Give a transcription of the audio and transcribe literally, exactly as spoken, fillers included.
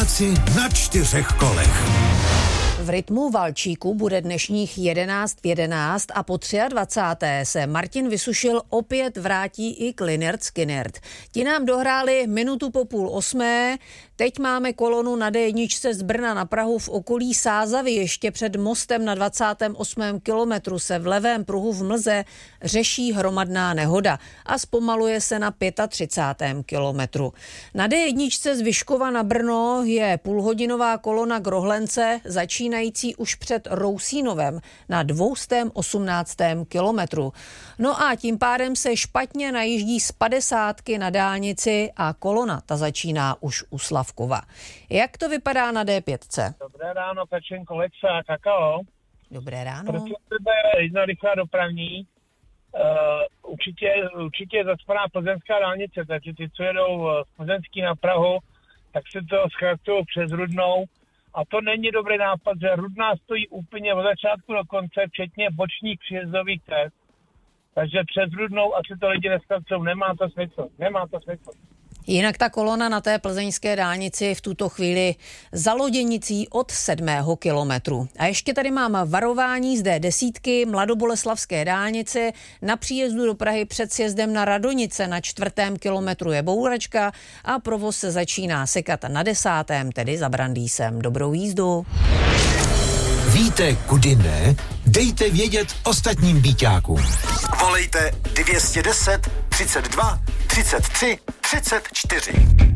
práci na čtyřech kolech. V rytmu valčíku bude dnešních jedenáct v jedenáct a po dvacáté třetí se Martin Vysušil opět vrátí i k Lynyrd Skynyrd. Ti nám dohráli minutu po půl osmé. Teď máme kolonu na dé jedna z Brna na Prahu v okolí Sázavy. Ještě před mostem na dvacátém osmém kilometru se v levém pruhu v mlze řeší hromadná nehoda a zpomaluje se na třicátém pátém kilometru. Na dé jedna z Vyškova na Brno je půlhodinová kolona k Rohlence, začínající už před Rousínovem na dvě osmnáct kilometru. No a tím pádem se špatně najíždí z padesátky na dálnici a kolona ta začíná už u Slavkova. Jak to vypadá na dé pět? Dobré ráno, Pečenko, Lexa a Kakao. Dobré ráno. Protože to je jedna rychlá dopravní. Uh, určitě, určitě je zacpaná plzeňská dálnice, takže ty, co jedou z Plzeňský na Prahu, tak se to zkracují přes Rudnou. A to není dobrý nápad, že Rudná stojí úplně od začátku do konce, včetně bočních příjezdových cest. Takže přes Rudnou asi to lidi neskracujou. Nemá to smysl. Nemá to smysl. Jinak ta kolona na té plzeňské dálnici v tuto chvíli za Loděnicí od sedmého kilometru. A ještě tady mám varování z dé deset mladoboleslavské dálnice. Na příjezdu do Prahy před sjezdem na Radonice na čtvrtém kilometru je bouračka a provoz se začíná sekat na desátém, tedy za Brandýsem. Dobrou jízdu. Víte, kudy ne? Dejte vědět ostatním býťákům. Volejte dvě stě deset, třicet dva, třicet tři, třicet čtyři.